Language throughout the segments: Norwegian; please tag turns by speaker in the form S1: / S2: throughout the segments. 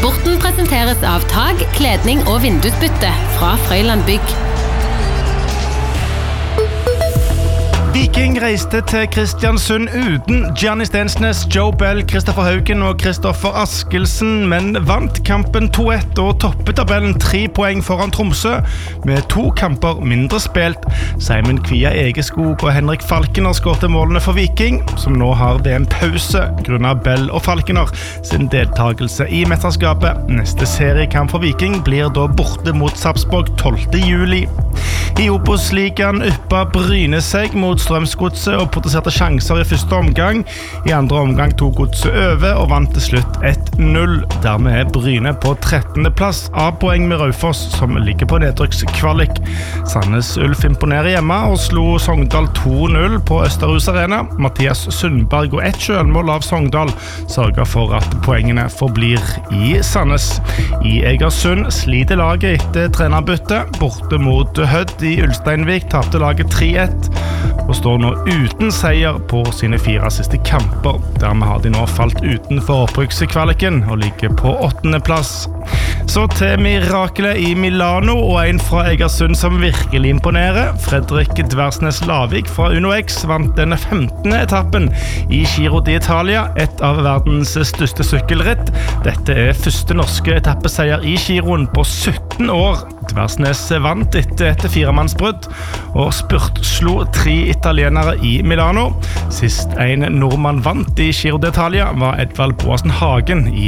S1: Sporten presenteres av tag, kledning og vindusbytte fra Frøyland Bygg.
S2: Viking reiste til Kristiansund uten Gianni Stensnes, Joe Bell, Kristoffer Haugen og Kristoffer Askelsen, men vant kampen 2-1 og toppet tabellen 3 poeng foran Tromsø, med 2 kamper mindre spilt. Simon Kvia Egeskog og Henrik Falkener skårte målene for Viking, som nå har VM-pause grunnet av Bell og Falkener sin deltagelse i mesterskapet. Neste seriekamp for Viking blir da borte mot Sarpsborg 12. juli. I Obos-ligaen uppa Bryne seg mot Strømsgodset og produserte sjanser i første omgang. I andre omgang tok Godset over og vant til slutt 1-0. Dermed Bryne på 13. plass av poeng med Raufoss, som ligger på nedrykkskvalik. Sandnes Ulf imponerer hjemme og slo Sogndal 2-0 på Østerhus Arena. Mathias Sundberg og ett selvmål av Sogndal sørger for at poengene forblir i Sandnes. I Egersund sliter laget etter trenerbytte. Borte mot Hødd i Ulsteinvik tapte laget 3-1 og står nå uten seier på sine 4 siste kamper. Dermed har de nå falt utenfor opprykkskvaliken og ligger på 8. plass. Så til mirakelet i Milano og en fra Egersund som virkelig imponerer. Fredrik Dversnes Lavik fra Uno X vant denne 15. etappen i Giro d'Italia, et av verdens største sykkelritt. Dette første norske etappeseier i Giroen på 17 år. Dversnes vant etter et 4-mannsbrudd og spurtslo 3 italienere i Milano. Sist en nordmann vant i Giro d'Italia var Edvald Boasen Hagen i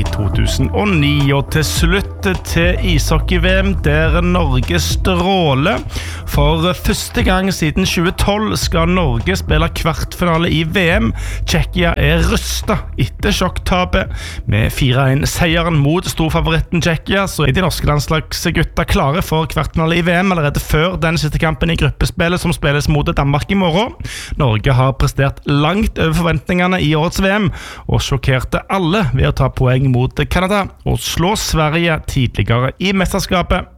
S2: 2009. Og til slutt til ishockey-VM der Norge stråler. For første gang siden 2012 skal Norge spille kvartfinale i VM. Tsjekkia rystet etter sjokktapet. Med 4-1-seieren mot storfavoritten Tsjekkia så de norske landslagsgutta klare for kvartfinale i VM allerede før den siste kampen i gruppespillet som spilles mot Danmark i morgen. Norge har prestert langt over forventningene i årets VM og sjokkerte alle ved å ta poeng mot Canada og slå Sverige tidligere i mesterskapet.